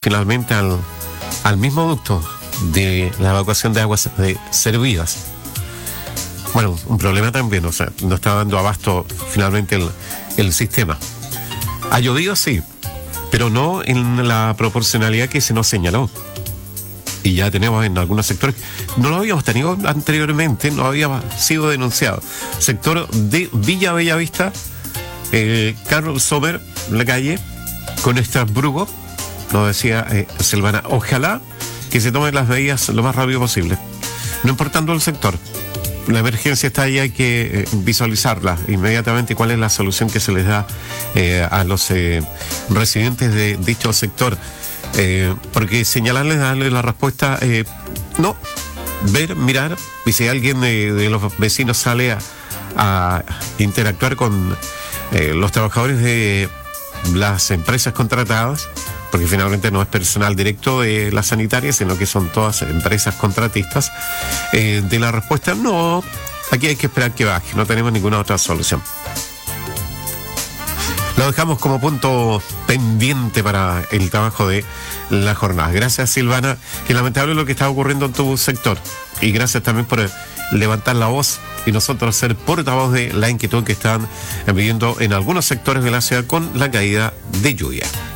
finalmente al mismo ducto de la evacuación de aguas servidas. Bueno, un problema también, o sea, no está dando abasto finalmente el sistema. Ha llovido, sí, pero no en la proporcionalidad que se nos señaló. Y ya tenemos en algunos sectores, no lo habíamos tenido anteriormente, no había sido denunciado. Sector de Villa Bellavista, Carlos Sommer, la calle, con Estrasburgo, nos decía Silvana, ojalá que se tomen las medidas lo más rápido posible, no importando el sector. La emergencia está ahí, hay que visualizarla inmediatamente, cuál es la solución que se les da a los residentes de dicho sector. Porque señalarles, darle la respuesta, no, ver, mirar, y si alguien de los vecinos sale a interactuar con los trabajadores de las empresas contratadas, porque finalmente no es personal directo de la sanitaria, sino que son todas empresas contratistas, de la respuesta, no, aquí hay que esperar que baje, no tenemos ninguna otra solución. Lo dejamos como punto pendiente para el trabajo de la jornada. Gracias, Silvana, que lamentable lo que está ocurriendo en tu sector. Y gracias también por levantar la voz y nosotros ser portavoz de la inquietud que están viviendo en algunos sectores de la ciudad con la caída de lluvia.